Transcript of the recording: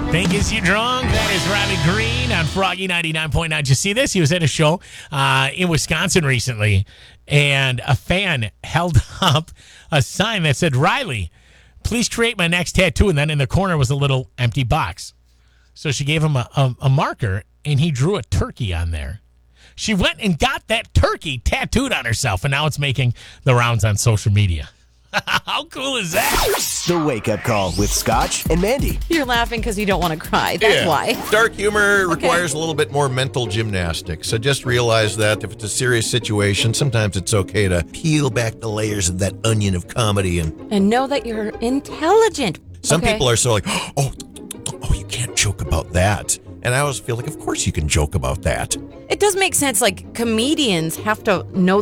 Think Is You Drunk? That is Riley Green on Froggy 99.9. Did you see this? He was at a show in Wisconsin recently, and a fan held up a sign that said, Riley, please create my next tattoo. And then in the corner was a little empty box. So she gave him a marker, and he drew a turkey on there. She went and got that turkey tattooed on herself, and now it's making the rounds on social media. How cool is that? The Wake Up Call with Scotch and Mandy. You're laughing because you don't want to cry. That's why. Dark humor requires a little bit more mental gymnastics. So just realize that if it's a serious situation, sometimes it's okay to peel back the layers of that onion of comedy. And know that you're intelligent. Some people are so like, oh, you can't joke about that. And I always feel like, of course you can joke about that. It does make sense. Like, comedians have to know